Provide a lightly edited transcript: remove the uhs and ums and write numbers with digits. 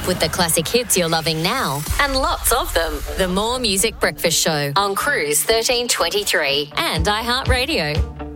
with the classic hits you're loving now and lots of them. The More Music Breakfast Show on Cruise 1323 and iHeartRadio.